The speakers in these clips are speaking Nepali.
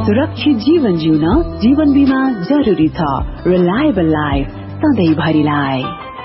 सुरक्षित जीवन जिउन जीवन बीमा जरुरी छ। Reliable life सधैँभरिलाई।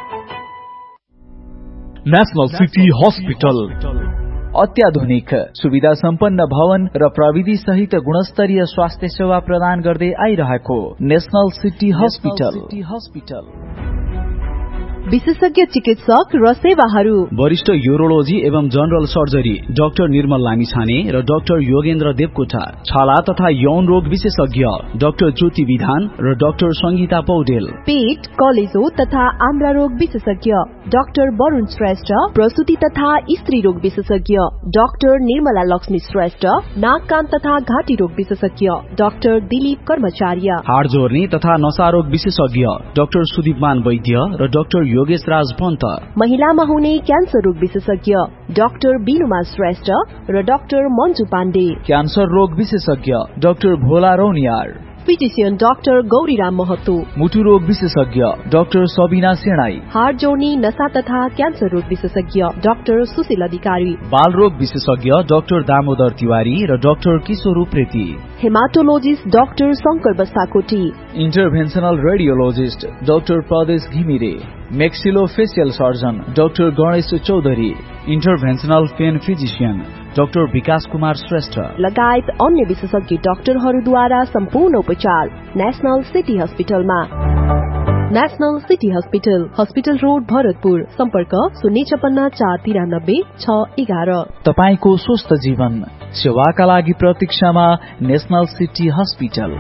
National city hospital अत्याधुनिक सुविधा सम्पन्न भवन र प्रविधि सहित गुणस्तरीय स्वास्थ्य सेवा प्रदान गर्दै आइरहेको नेशनल सिटी हस्पिटल विशेषज्ञ चिकित्सक र सेवाहरू वरिष्ठ यूरोलोजी एवं जनरल सर्जरी डाक्टर निर्मल लामिछाने र डाक्टर योगेन्द्र देवकोटा, छाला तथा यौन रोग विशेषज्ञ डाक्टर ज्योति विधान र डाक्टर संगीता पौडेल, पेट कलेजो तथा आन्द्रा रोग विशेषज्ञ डाक्टर वरुण श्रेष्ठ, प्रसूति तथा स्त्री रोग विशेषज्ञ डाक्टर निर्मला लक्ष्मी श्रेष्ठ, नाक कान तथा घाँटी रोग विशेषज्ञ डाक्टर दिलीप कर्मचार्य, हाड जोर्नी तथा नशा रोग विशेषज्ञ डाक्टर सुदीपमान वैद्य र डाक्टर योगेश राज पन्त, महिलामा हुने क्यान्सर रोग विशेषज्ञ डाक्टर बिनुमा श्रेष्ठ र डाक्टर मन्जु पाण्डे, क्यान्सर रोग विशेषज्ञ डाक्टर भोला रौनियार, फिजिशियन डाक्टर गौरीराम महतो, मुटु रोग विशेषज्ञ डाक्टर सबिना सेणाई, हार्ट जोर्नी नशा तथा क्यान्सर रोग विशेषज्ञ डाक्टर सुशील अधिकारी, बाल रोग विशेषज्ञ डाक्टर दामोदर तिवारी र डाक्टर किशोर Upreti, haematologist doctor Shankar Bastakoti, इन्टरभेन्सनल radiologist doctor प्रदेश Ghimire, मेक्सिलोफेसियल surgeon doctor Ganesh Chaudhary, इन्टरभेन्सनल pain physician doctor विकास कुमार श्रेष्ठ लगायत अन्य विशेषज्ञ डाक्टरहरूद्वारा सम्पूर्ण उपचार नेशनल सिटी हस्पिटलमा। National city hospital, hospital road Bharatpur, सम्पर्क 056 493 611। तपाईको स्वस्थ जीवन सेवाका लागि प्रतीक्षामा नेशनल सिटी हस्पिटल।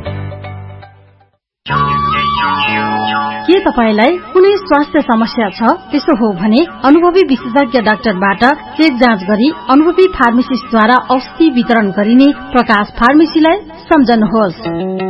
के तपाईलाई कुनै स्वास्थ्य समस्या छ? त्यसो हो भने अनुभवी विशेषज्ञ डाक्टरबाट चेक जाँच गरी अनुभवी फार्मेसिस्टद्वारा औषधि वितरण गरिने प्रकाश फार्मेसीलाई सम्झनुहोस्।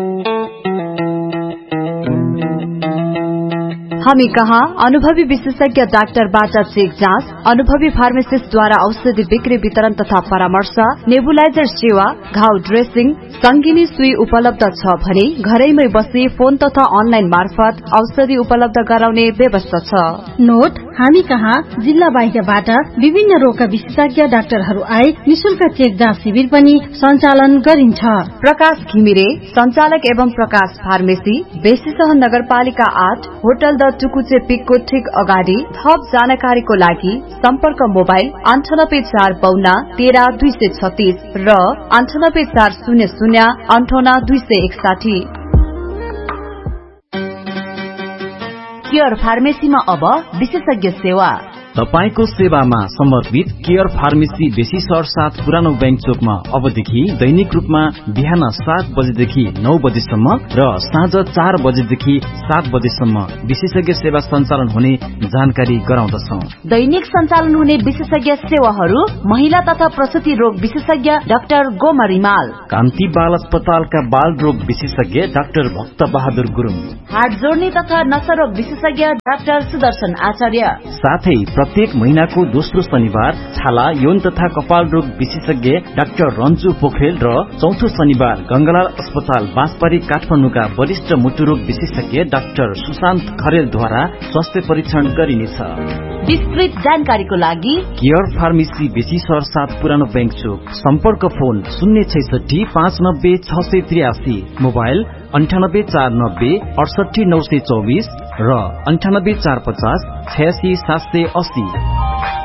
हामी कहाँ अनुभवी विशेषज्ञ डाक्टरबाट चेक जाँच, अनुभवी फार्मासिस्टद्वारा औषधि बिक्री वितरण तथा परामर्श, नेबुलाइजर सेवा, घाउ ड्रेसिङ, संगिनी सुई उपलब्ध छ भने घरैमै बसी फोन तथा अनलाइन मार्फत औषधि उपलब्ध गराउने व्यवस्था छ। नोट, हामी कहाँ जिल्ला बाहिरबाट विभिन्न रोगका विशेषज्ञ डाक्टरहरू आए निशुल्क चेक जाँच शिविर पनि सञ्चालन गरिन्छ। प्रकाश घिमिरे संचालक एवं प्रकाश फार्मेसी, बेसीसह नगरपालिका 8, होटल द टुकुचे पिकको ठीक अगाडि। थप जानकारीको लागि सम्पर्क मोबाइल 9845 13 236 र 9840 58 261। केयर फार्मेसीमा अब विशेषज्ञ सेवा। तपाईको सेवामा समर्पित केयर फार्मेसी बेसीसर 7 पुरानो बैंक चोकमा अबदेखि दैनिक रूपमा बिहान 7 बजेदेखि 9 बजेसम्म र साँझ 4 बजेदेखि 7 बजेसम्म विशेषज्ञ सेवा सञ्चालन हुने जानकारी गराउँदछौ। दैनिक सञ्चालन हुने विशेषज्ञ सेवाहरू महिला तथा प्रसूति रोग विशेषज्ञ डाक्टर गोमा रिमाल, कान्ति बाल अस्पतालका बाल रोग विशेषज्ञ डाक्टर भक्त बहादुर गुरुङ, हार्ट जोर्नी तथा नशा रोग विशेषज्ञ डाक्टर सुदर्शन आचार्य, साथै प्रत्येक महिनाको दोस्रो शनिबार छाला यौन तथा कपाल रोग विशेषज्ञ डाक्टर रन्जु पोखरेल र चौथो शनिबार गंगालाल अस्पताल बाँसबारी काठमाडौँका वरिष्ठ मुटु रोग विशेषज्ञ डाक्टर सुशान्त खरेलद्वारा स्वास्थ्य परीक्षण गरिनेछ। विस्तृत जानकारीको लागि केयर फार्मेसी बेसीसर 7 पुरानो बैंक चोक, सम्पर्क फोन 066 590 683, मोबाइल 98 490 68 924 र 98 450 86 780।